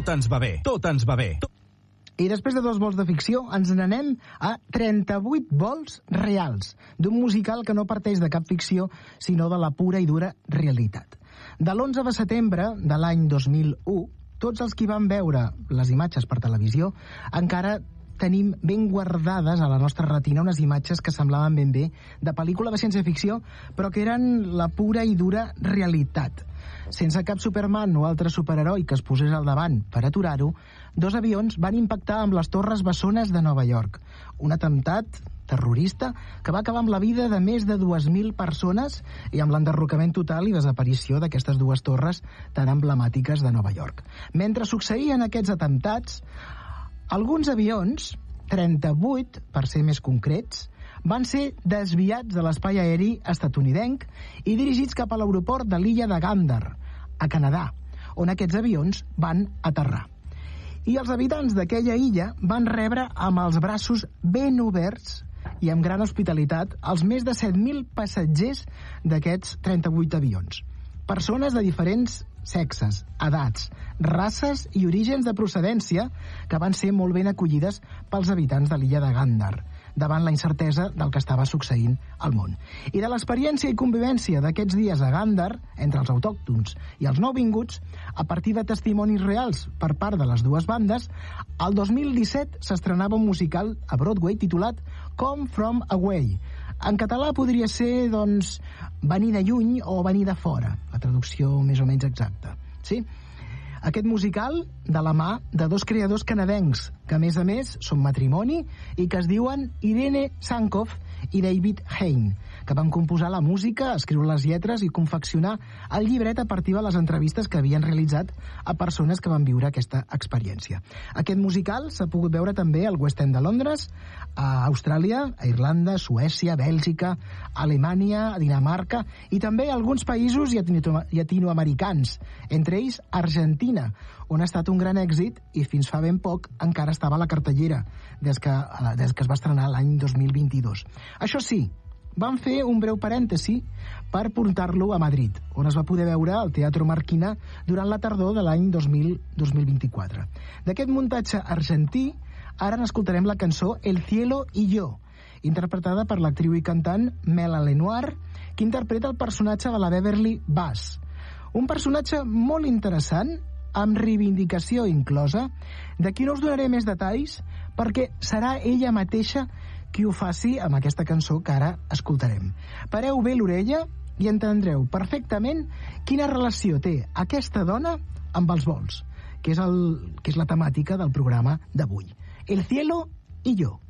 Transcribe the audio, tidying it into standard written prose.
Tot ens va bé, tot ens va bé. I després de 2 vols de ficció, ens n'anem a 38 vols reals, d'un musical que no parteix de cap ficció, sinó de la pura i dura realitat. De l'11 de setembre de l'any 2001, tots els que van veure les imatges per televisió encara tenim ben guardades a la nostra retina unes imatges que semblaven ben bé de pel·lícula de ciència-ficció, però que eren la pura i dura realitat. Sense cap Superman o altre superheroi que es posés al davant per aturar-ho, 2 avions van impactar amb les Torres Bessones de Nova York. Un atemptat terrorista que va acabar amb la vida de més de 2.000 persones i amb l'enderrocament total i desaparició d'aquestes 2 torres tan emblemàtiques de Nova York. Mentre succeïen aquests atemptats, alguns avions, 38 per ser més concrets, van ser desviats de l'espai aeri estatunidenc i dirigits cap a l'aeroport de l'illa de Gander, a Canadà, on aquests avions van aterrar. I els habitants d'aquella illa van rebre amb els braços ben oberts i amb gran hospitalitat els més de 7.000 passatgers d'aquests 38 avions. Persones de diferents sexes, edats, races i orígens de procedència que van ser molt ben acollides pels habitants de l'illa de Gander, davant la incertesa del que estava succeint al món. I de l'experiència i convivència d'aquests dies a Gander, entre els autòctons i els nouvinguts, a partir de testimonis reals per part de les 2 bandes, el 2017 s'estrenava un musical a Broadway titulat Come From Away. En català podria ser, doncs, venir de lluny o venir de fora, la traducció més o menys exacta. Sí? Aquest musical de la mà de 2 creadors canadencs, que a més són matrimoni i que es diuen Irene Sankoff i David Hein, que van composar la música, escriure les lletres i confeccionar el llibret a partir de les entrevistes que havien realitzat a persones que van viure aquesta experiència. Aquest musical s'ha pogut veure també al West End de Londres, a Austràlia, a Irlanda, Suècia, Bèlgica, Alemanya, a Dinamarca i també a alguns països llatinoamericans, entre ells Argentina, on ha estat un gran èxit i fins fa ben poc encara estava a la cartellera des que es va estrenar l'any 2022. Això sí, van fer un breu parèntesi per portar-lo a Madrid, on es va poder veure al Teatro Marquina durant la tardor de l'any 2024. D'aquest muntatge argentí, ara n'escoltarem la cançó El cielo y yo, interpretada per l'actriu i cantant Mela Lenoir, que interpreta el personatge de la Beverly Bass. Un personatge molt interessant, amb reivindicació inclosa, de qui no us donaré més detalls, perquè serà ella mateixa qui ho faci amb aquesta cançó que ara escoltarem. Pareu bé l'orella i entendreu perfectament quina relació té aquesta dona amb els vols, que és la temàtica del programa d'avui. El cielo y yo.